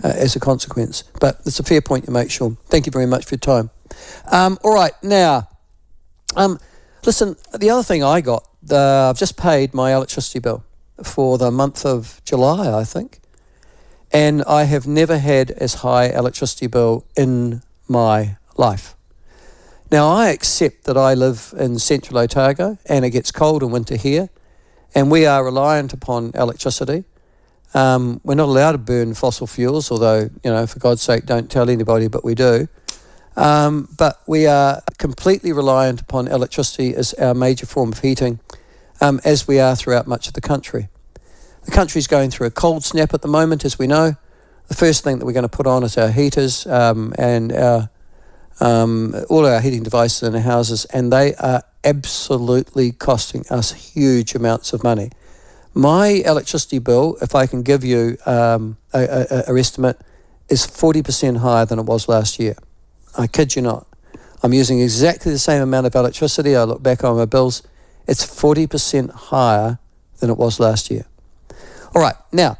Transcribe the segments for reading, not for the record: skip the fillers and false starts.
as a consequence. But it's a fair point you make, Sean. Thank you very much for your time. All right, now, listen, the other thing I got, I've just paid my electricity bill for the month of July, I think, and I have never had as high electricity bill in my life. Now, I accept that I live in central Otago and it gets cold in winter here, and we are reliant upon electricity. We're not allowed to burn fossil fuels, although, for God's sake, don't tell anybody, but we do. But we are completely reliant upon electricity as our major form of heating, as we are throughout much of the country. The country's going through a cold snap at the moment, as we know. The first thing that we're going to put on is our heaters and all our heating devices in our houses, and they are absolutely costing us huge amounts of money. My electricity bill, if I can give you an estimate, is 40% higher than it was last year. I kid you not. I'm using exactly the same amount of electricity. I look back on my bills. It's 40% higher than it was last year. All right, now,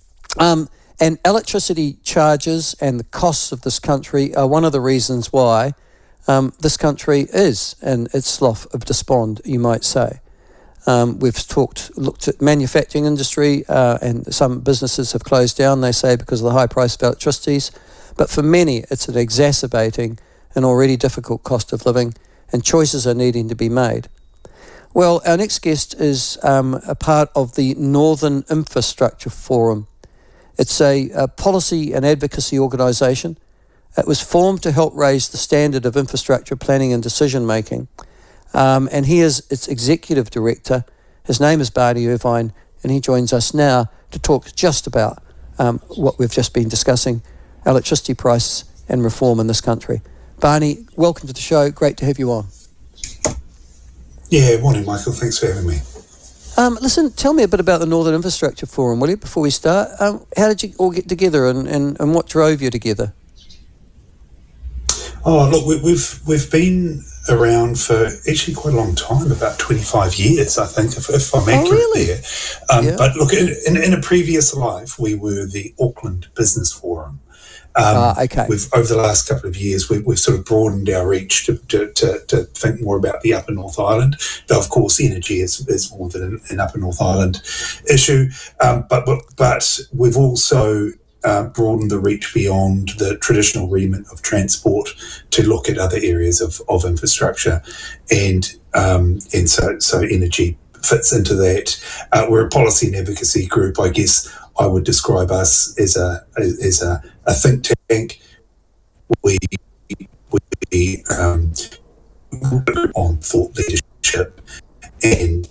and electricity charges and the costs of this country are one of the reasons why this country is in its slough of despond, you might say. We've looked at manufacturing industry, and some businesses have closed down, they say, because of the high price of electricities. But for many, it's an exacerbating an already difficult cost of living, and choices are needing to be made. Well, our next guest is a part of the Northern Infrastructure Forum. It's a policy and advocacy organisation. It was formed to help raise the standard of infrastructure planning and decision-making. And he is its executive director. His name is Barney Irvine, and he joins us now to talk just about what we've just been discussing, electricity prices and reform in this country. Barney, welcome to the show. Great to have you on. Yeah, morning, Michael. Thanks for having me. Listen, tell me a bit about the Northern Infrastructure Forum, will you, before we start? How did you all get together, and what drove you together? Oh, look, we've been around for actually quite a long time, about 25 years, I think, if I'm accurate really? there. Yeah. But look, in a previous life, we were the Auckland Business Forum. Okay. Over the last couple of years, we've sort of broadened our reach to think more about the Upper North Island. Though, of course, energy is more than an Upper North Island issue. But we've also broadened the reach beyond the traditional remit of transport to look at other areas of infrastructure, and so energy fits into that. We're a policy and advocacy group. I guess I would describe us as a think tank. We on thought leadership and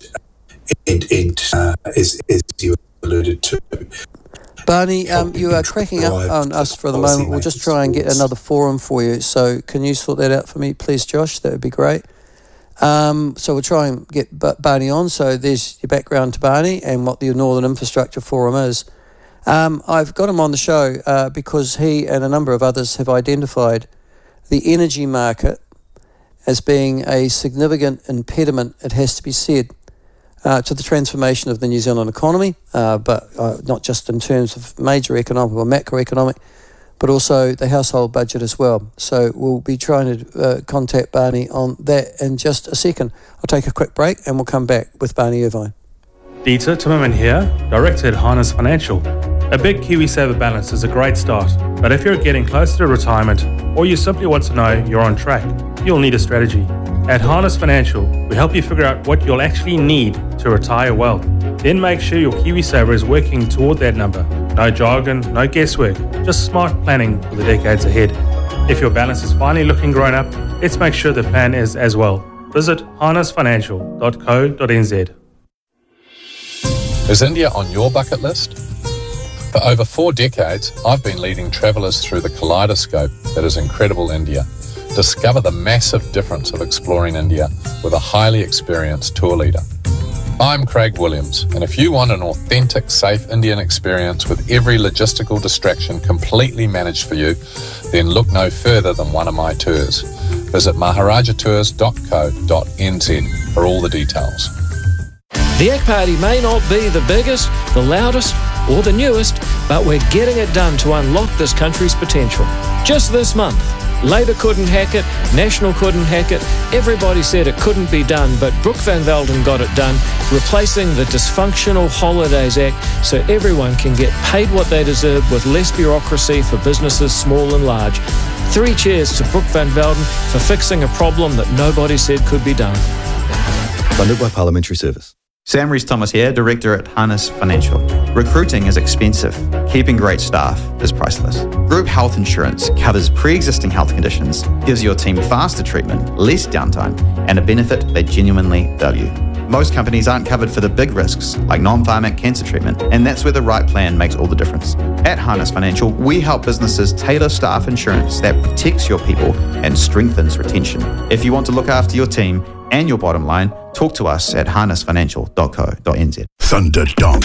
as you alluded to. Barney, you are cracking up on us for the moment. We'll just try and get another forum for you. So can you sort that out for me, please, Josh? That would be great. So we'll try and get Barney on. So there's your background to Barney and what the Northern Infrastructure Forum is. I've got him on the show because he and a number of others have identified the energy market as being a significant impediment, it has to be said, to the transformation of the New Zealand economy, but not just in terms of major economic or macroeconomic, but also the household budget as well. So we'll be trying to contact Barney on that in just a second. I'll take a quick break and we'll come back with Barney Irvine. Dieter Timmerman here, Director at Harness Financial. A big KiwiSaver balance is a great start, but if you're getting closer to retirement or you simply want to know you're on track, you'll need a strategy. At Harness Financial, we help you figure out what you'll actually need to retire well. Then make sure your KiwiSaver is working toward that number. No jargon, no guesswork, just smart planning for the decades ahead. If your balance is finally looking grown up, let's make sure the plan is as well. Visit harnessfinancial.co.nz. Is India on your bucket list? For over 4 decades, I've been leading travellers through the kaleidoscope that is incredible India. Discover the massive difference of exploring India with a highly experienced tour leader. I'm Craig Williams, and if you want an authentic, safe Indian experience with every logistical distraction completely managed for you, then look no further than one of my tours. Visit maharajatours.co.nz for all the details. The Yak Party may not be the biggest, the loudest, or the newest, but we're getting it done to unlock this country's potential. Just this month, Labour couldn't hack it, National couldn't hack it, everybody said it couldn't be done, but Brooke Van Velden got it done, replacing the dysfunctional Holidays Act so everyone can get paid what they deserve with less bureaucracy for businesses small and large. 3 cheers to Brooke Van Velden for fixing a problem that nobody said could be done. Funded by Parliamentary Service. Sam Rees-Thomas here, Director at Harness Financial. Recruiting is expensive. Keeping great staff is priceless. Group health insurance covers pre-existing health conditions, gives your team faster treatment, less downtime, and a benefit they genuinely value. Most companies aren't covered for the big risks, like non-pharmac cancer treatment, and that's where the right plan makes all the difference. At Harness Financial, we help businesses tailor staff insurance that protects your people and strengthens retention. If you want to look after your team and your bottom line, talk to us at harnessfinancial.co.nz. Thunderdome.